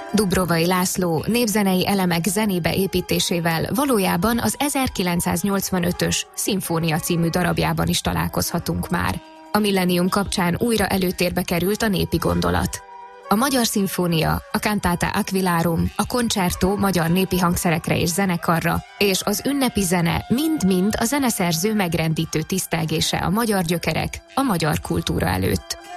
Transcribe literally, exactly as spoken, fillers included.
Dubrovai László népzenei elemek zenébe építésével valójában az ezerkilencszáznyolcvanötös Szimfónia című darabjában is találkozhatunk már. A millennium kapcsán újra előtérbe került a népi gondolat. A Magyar Szimfónia, a Cantata Aquilarum, a Concerto magyar népi hangszerekre és zenekarra, és az ünnepi zene mind-mind a zeneszerző megrendítő tisztelgése a magyar gyökerek, a magyar kultúra előtt.